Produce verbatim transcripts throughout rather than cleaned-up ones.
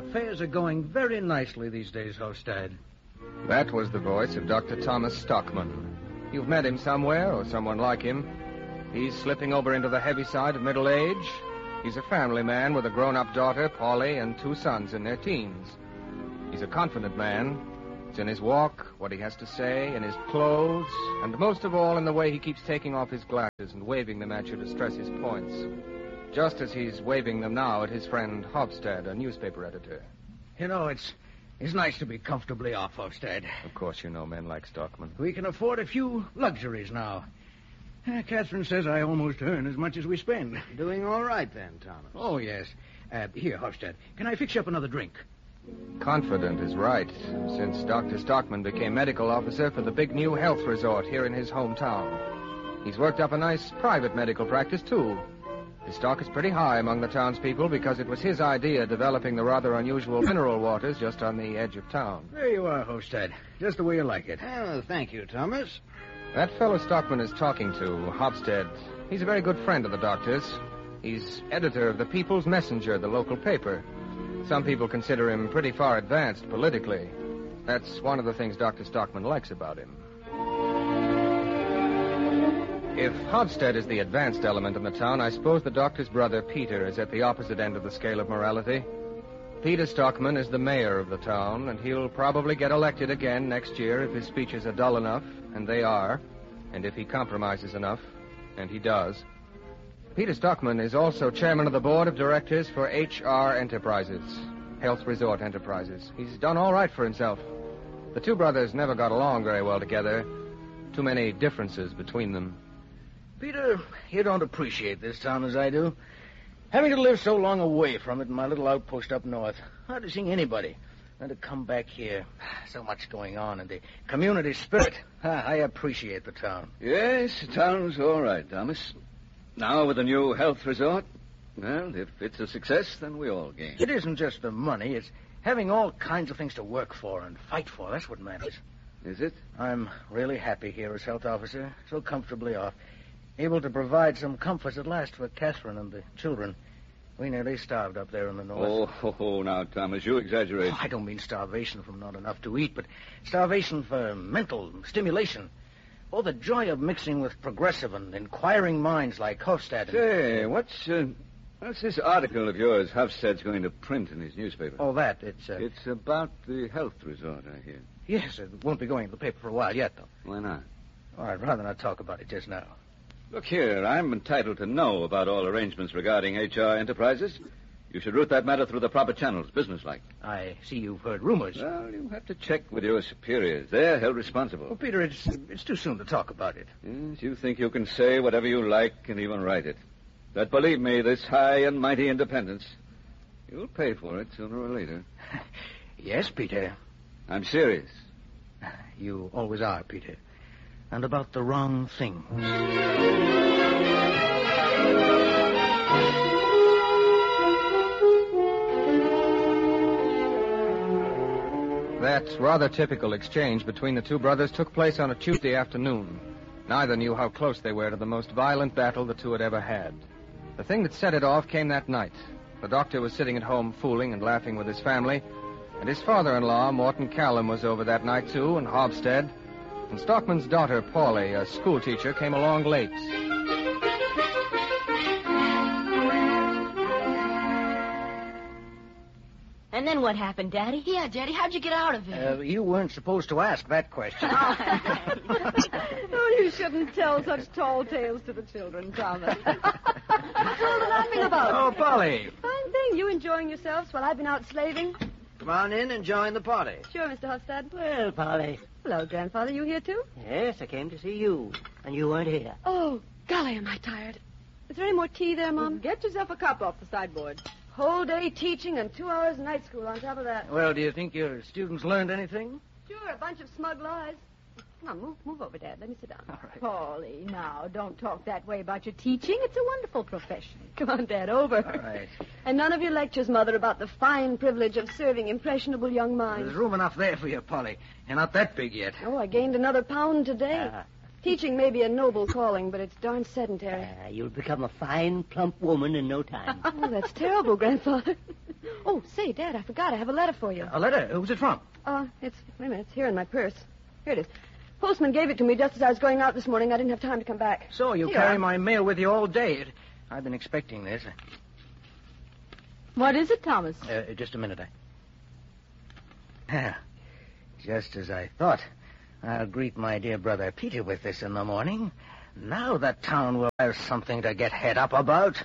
affairs are going very nicely these days, Hofstad. That was the voice of Doctor Thomas Stockman. You've met him somewhere, or someone like him. He's slipping over into the heavy side of middle age. He's a family man with a grown-up daughter, Polly, and two sons in their teens. He's a confident man. It's in his walk, what he has to say, in his clothes, and most of all in the way he keeps taking off his glasses and waving them at you to stress his points. Just as he's waving them now at his friend Hofstad, a newspaper editor. You know, it's it's nice to be comfortably off, Hofstad. Of course you know men like Stockman. We can afford a few luxuries now. Uh, Catherine says I almost earn as much as we spend. Doing all right then, Thomas. Oh, yes. Uh, here, Hofstad, can I fix you up another drink? Confident is right, since Doctor Stockman became medical officer for the big new health resort here in his hometown. He's worked up a nice private medical practice, too. His stock is pretty high among the townspeople because it was his idea developing the rather unusual mineral waters just on the edge of town. There you are, Hofstad. Just the way you like it. Oh, thank you, Thomas. That fellow Stockman is talking to, Hofstad, he's a very good friend of the doctor's. He's editor of the People's Messenger, the local paper. Some people consider him pretty far advanced politically. That's one of the things Doctor Stockman likes about him. If Hofstad is the advanced element in the town, I suppose the doctor's brother, Peter, is at the opposite end of the scale of morality. Peter Stockman is the mayor of the town, and he'll probably get elected again next year if his speeches are dull enough, and they are, and if he compromises enough, and he does. Peter Stockman is also chairman of the board of directors for H R Enterprises, Health Resort Enterprises. He's done all right for himself. The two brothers never got along very well together. Too many differences between them. Peter, you don't appreciate this town as I do. Having to live so long away from it in my little outpost up north, hardly seeing anybody. And to come back here, so much going on, and the community spirit. I appreciate the town. Yes, the town's all right, Thomas. Now with the new health resort, well, if it's a success, then we all gain. It isn't just the money. It's having all kinds of things to work for and fight for. That's what matters. Is it? I'm really happy here as health officer, so comfortably off. Able to provide some comforts at last for Catherine and the children. We nearly starved up there in the north. Oh, oh, oh now, Thomas, you exaggerate. Oh, I don't mean starvation from not enough to eat, but starvation for mental stimulation. Oh, the joy of mixing with progressive and inquiring minds like Hofstad. And... Say, what's, uh, what's this article of yours Hofstad's going to print in his newspaper? Oh, that, it's... Uh... It's about the health resort, I hear. Yes, it won't be going in the paper for a while yet, though. Why not? Oh, I'd rather not talk about it just now. Look here, I'm entitled to know about all arrangements regarding H R Enterprises. You should route that matter through the proper channels, businesslike. I see you've heard rumors. Well, you have to check with your superiors. They're held responsible. Well, Peter, it's it's too soon to talk about it. Yes, you think you can say whatever you like and even write it. But believe me, this high and mighty independence, you'll pay for it sooner or later. Yes, Peter. I'm serious. You always are, Peter. And about the wrong thing. That rather typical exchange between the two brothers took place on a Tuesday afternoon. Neither knew how close they were to the most violent battle the two had ever had. The thing that set it off came that night. The doctor was sitting at home fooling and laughing with his family, and his father-in-law, Morton Callum, was over that night, too, and Hofstad. And Stockman's daughter, Polly, a schoolteacher, came along late. And then what happened, Daddy? Yeah, Daddy, how'd you get out of it? Uh, you weren't supposed to ask that question. Oh, you shouldn't tell such tall tales to the children, Thomas. What's all the laughing about? Oh, Polly. Fine thing. You enjoying yourselves while I've been out slaving? Come on in and join the party. Sure, Mister Hofstad. Well, Polly. Hello, Grandfather. You here, too? Yes, I came to see you. And you weren't here. Oh, golly, am I tired. Is there any more tea there, Mom? Get yourself a cup off the sideboard. Whole day teaching and two hours night school on top of that. Well, do you think your students learned anything? Sure, a bunch of smug lies. Come on, move, move over, Dad. Let me sit down. All right. Polly, now, don't talk that way about your teaching. It's a wonderful profession. Come on, Dad, over. All right. And none of your lectures, Mother, about the fine privilege of serving impressionable young minds. There's room enough there for you, Polly. You're not that big yet. Oh, I gained another pound today. Uh, Teaching may be a noble calling, but it's darn sedentary. Uh, you'll become a fine, plump woman in no time. Oh, that's terrible, Grandfather. Oh, say, Dad, I forgot. I have a letter for you. A letter? Who's it from? Uh, it's, wait a minute, it's here in my purse. Here it is. Postman gave it to me just as I was going out this morning. I didn't have time to come back. So you Here carry you are. my mail with you all day. I've been expecting this. What is it, Thomas? Uh, just a minute. I... Just as I thought. I'll greet my dear brother Peter with this in the morning. Now the town will have something to get head up about.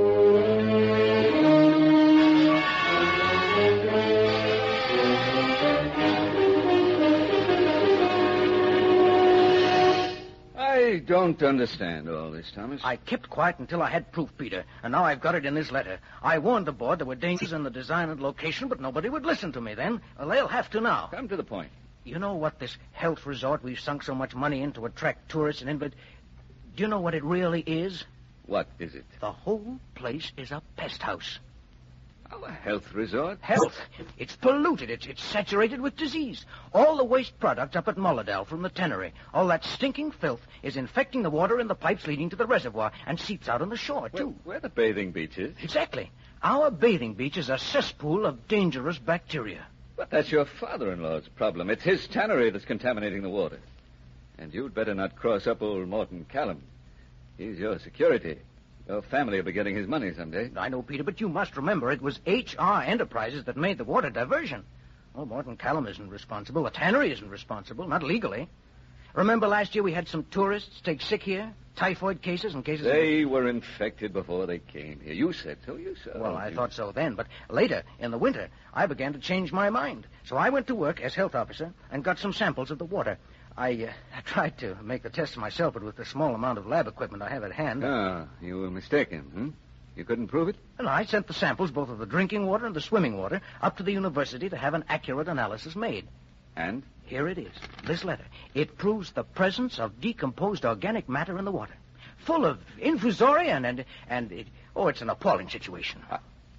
I don't understand all this, Thomas. I kept quiet until I had proof, Peter, and now I've got it in this letter. I warned the board there were dangers in the design and location, but nobody would listen to me then. Well, they'll have to now. Come to the point. You know what this health resort we've sunk so much money in to attract tourists and invalids? Do you know what it really is? What is it? The whole place is a pest house. Oh, a health resort? Health. It's polluted. It's, it's saturated with disease. All the waste product up at Mullendale from the tannery, all that stinking filth is infecting the water in the pipes leading to the reservoir and seeps out on the shore, too. Well, where the bathing beach is? Exactly. Our bathing beach is a cesspool of dangerous bacteria. But that's your father-in-law's problem. It's his tannery that's contaminating the water. And you'd better not cross up old Morton Callum. He's your security. Your family will be getting his money someday. I know, Peter, but you must remember it was H R Enterprises that made the water diversion. Well, Morton Callum isn't responsible. The tannery isn't responsible, not legally. Remember last year we had some tourists take sick here? Typhoid cases and cases... They of... were infected before they came here. You said so, you said. Well, I you... thought so then, but later, in the winter, I began to change my mind. So I went to work as health officer and got some samples of the water. I, uh, I tried to make the tests myself, but with the small amount of lab equipment I have at hand... Ah, you were mistaken, hmm? You couldn't prove it? And I sent the samples, both of the drinking water and the swimming water, up to the university to have an accurate analysis made. And? Here it is, this letter. It proves the presence of decomposed organic matter in the water. Full of infusoria and... and, and it, oh, it's an appalling situation. I,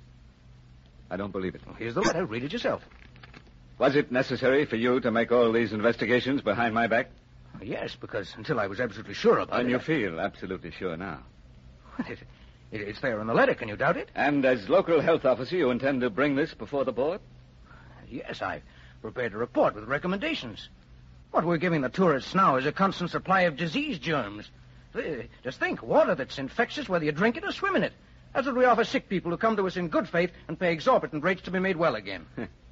I don't believe it. Well, here's the letter. Read it yourself. Was it necessary for you to make all these investigations behind my back? Yes, because until I was absolutely sure about And it... you I... feel absolutely sure now. It, it, it's there in the letter. Can you doubt it? And as local health officer, you intend to bring this before the board? Yes, I've prepared a report with recommendations. What we're giving the tourists now is a constant supply of disease germs. Just think, water that's infectious whether you drink it or swim in it. That's what we offer sick people who come to us in good faith and pay exorbitant rates to be made well again.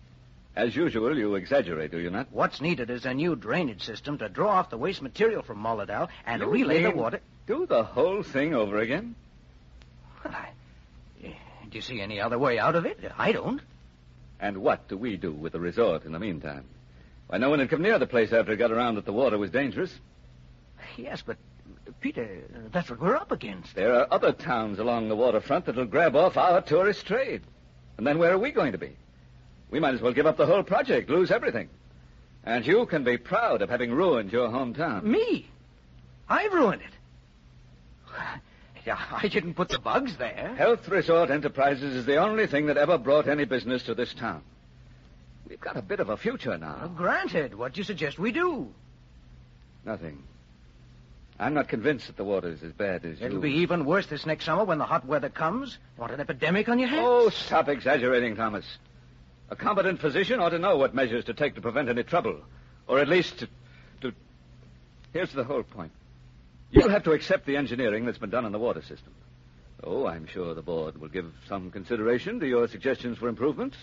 As usual, you exaggerate, do you not? What's needed is a new drainage system to draw off the waste material from Mullendale and You relay the mean water... Do the whole thing over again? Well, I... Do you see any other way out of it? I don't. And what do we do with the resort in the meantime? Why, no one had come near the place after it got around that the water was dangerous. Yes, but, Peter, that's what we're up against. There are other towns along the waterfront that'll grab off our tourist trade. And then where are we going to be? We might as well give up the whole project, lose everything. And you can be proud of having ruined your hometown. Me? I've ruined it. Yeah, I didn't put the bugs there. Health Resort Enterprises is the only thing that ever brought any business to this town. We've got a bit of a future now. Well, granted. What do you suggest we do? Nothing. I'm not convinced that the water's as bad as It'll you... be even worse this next summer when the hot weather comes. You want an epidemic on your hands? Oh, stop exaggerating, Thomas. A competent physician ought to know what measures to take to prevent any trouble. Or at least to... to... Here's the whole point. You'll have to accept the engineering that's been done on the water system. Oh, I'm sure the board will give some consideration to your suggestions for improvements.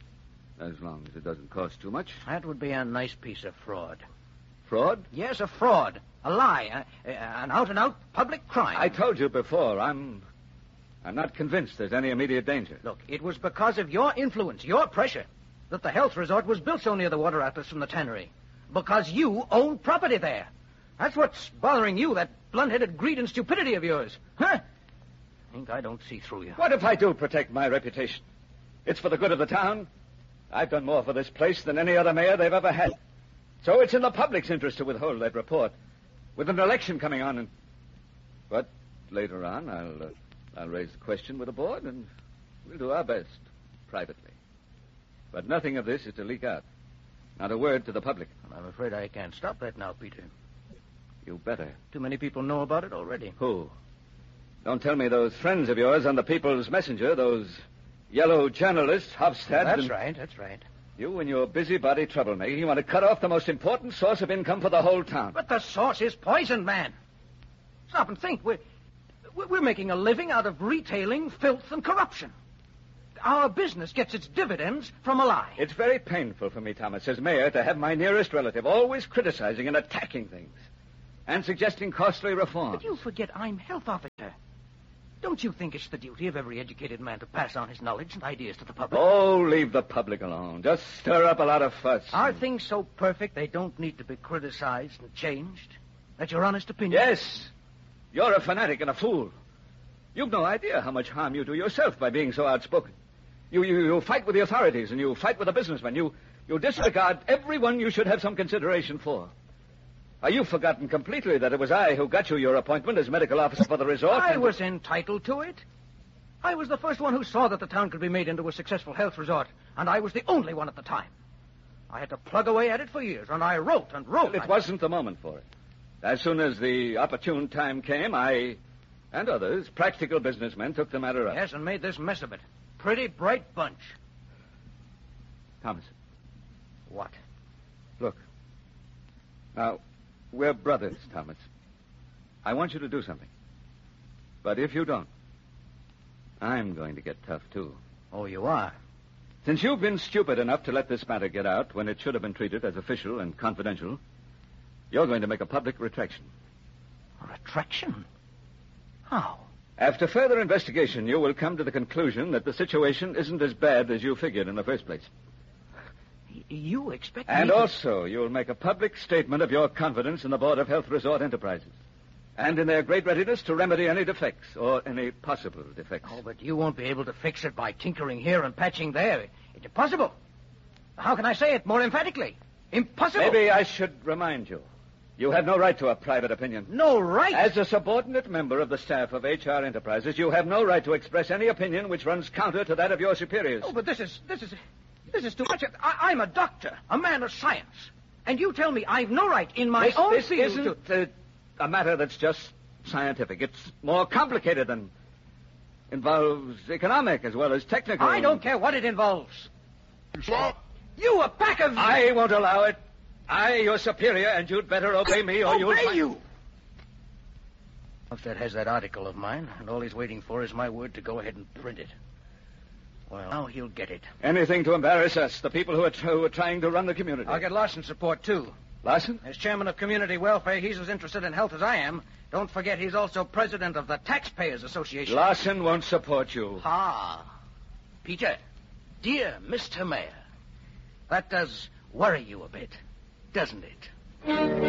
As long as it doesn't cost too much. That would be a nice piece of fraud. Fraud? Yes, a fraud. A lie. A, a, an out-and-out public crime. I told you before, I'm... I'm not convinced there's any immediate danger. Look, it was because of your influence, your pressure, that the health resort was built so near the water outlets from the tannery. Because you own property there. That's what's bothering you, that blunt-headed greed and stupidity of yours. Huh? I think I don't see through you. What if I do protect my reputation? It's for the good of the town. I've done more for this place than any other mayor they've ever had. So it's in the public's interest to withhold that report. With an election coming on and... But later on, I'll, uh, I'll raise the question with the board, and we'll do our best, privately. But nothing of this is to leak out. Not a word to the public. I'm afraid I can't stop that now, Peter. You better. Too many people know about it already. Who? Don't tell me those friends of yours on the People's Messenger, those yellow journalists, Hofstad. That's and... right, that's right. You and your busybody troublemaker, you want to cut off the most important source of income for the whole town. But the source is poison, man. Stop and think. We're, we're making a living out of retailing filth and corruption. Our business gets its dividends from a lie. It's very painful for me, Thomas, as mayor, to have my nearest relative always criticizing and attacking things and suggesting costly reform. But you forget I'm health officer. Don't you think it's the duty of every educated man to pass on his knowledge and ideas to the public? Oh, leave the public alone. Just stir up a lot of fuss. Are things so perfect they don't need to be criticized and changed? That's your honest opinion? Yes. You're a fanatic and a fool. You've no idea how much harm you do yourself by being so outspoken. You, you, you fight with the authorities and you fight with the businessmen. You, you disregard everyone you should have some consideration for. Are you forgotten completely that it was I who got you your appointment as medical officer for the resort? I was entitled to it. I was the first one who saw that the town could be made into a successful health resort, and I was the only one at the time. I had to plug away at it for years, and I wrote and wrote. Well, it I... wasn't the moment for it. As soon as the opportune time came, I and others, practical businessmen, took the matter up. Yes, and made this mess of it. Pretty bright bunch. Thomas. What? Look. Now, we're brothers, Thomas. I want you to do something. But if you don't, I'm going to get tough, too. Oh, you are? Since you've been stupid enough to let this matter get out when it should have been treated as official and confidential, you're going to make a public retraction. A retraction? How? After further investigation, you will come to the conclusion that the situation isn't as bad as you figured in the first place. Y- you expect And me to... also, you'll make a public statement of your confidence in the Board of Health Resort Enterprises and in their great readiness to remedy any defects or any possible defects. Oh, but you won't be able to fix it by tinkering here and patching there. It's impossible. How can I say it more emphatically? Impossible. Maybe I should remind you. You have no right to a private opinion. No right? As a subordinate member of the staff of H R Enterprises, you have no right to express any opinion which runs counter to that of your superiors. Oh, but this is, this is, this is too much. I, I'm a doctor, a man of science. And you tell me I've no right in my this, own this field isn't to... a, a matter that's just scientific. It's more complicated than involves economic as well as technical. I don't care what it involves. You a pack of... I won't allow it. I, your superior, and you'd better obey me or obey you'll... Obey you! Hofstad has that article of mine, and all he's waiting for is my word to go ahead and print it. Well, now he'll get it. Anything to embarrass us, the people who are, tr- who are trying to run the community. I'll get Larson's support, too. Larson? As chairman of community welfare, he's as interested in health as I am. Don't forget he's also president of the Taxpayers Association. Larson won't support you. Ah. Peter, dear Mister Mayor, that does worry you a bit, doesn't it?